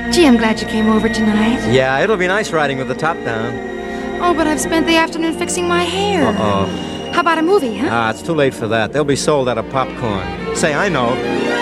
Gee, I'm glad you came over tonight. Yeah, it'll be nice riding with the top down. Oh, but I've spent the afternoon fixing my hair. Uh-oh. How about a movie, huh? It's too late for that. They'll be sold out of popcorn. Say, I know.